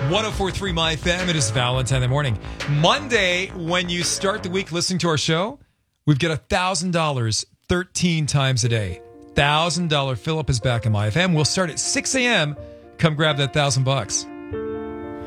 104.3 My FM. It is Valentine in the morning. Monday, when you start the week listening to our show, we've got $1,000 13 times a day. $1,000 Philip is back in My FM. We'll start at 6 a.m. Come grab that $1,000.